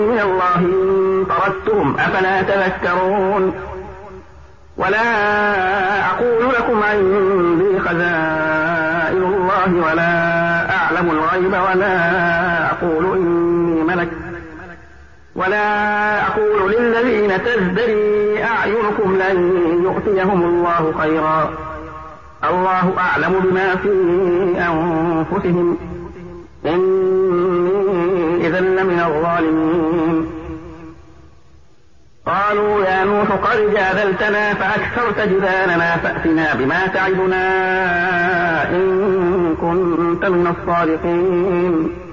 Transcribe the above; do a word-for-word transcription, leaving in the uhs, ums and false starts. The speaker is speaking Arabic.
من الله إن طردتهم أفلا تذكرون. ولا أقول لكم عندي خزائن الله ولا أعلم الغيب ولا أقول إني ملك ولا أقول للذين تزدري أعينكم لن يؤتيهم الله خيرا الله أعلم بما في أنفسهم إني إذا لمن الظالمين. قالوا يا نوح قد جادلتنا فأكثرت جدالنا فأتنا بما تعدنا إن كنت من الصادقين.